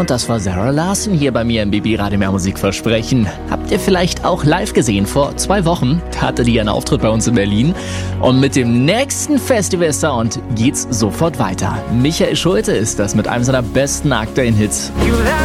Und das war Zara Larsson hier bei mir im BB Radio Mehr Musik Versprechen. Habt ihr vielleicht auch live gesehen? Vor 2 Wochen hatte die einen Auftritt bei uns in Berlin. Und mit dem nächsten Festival-Sound geht's sofort weiter. Michael Schulte ist das mit einem seiner besten aktuellen Hits.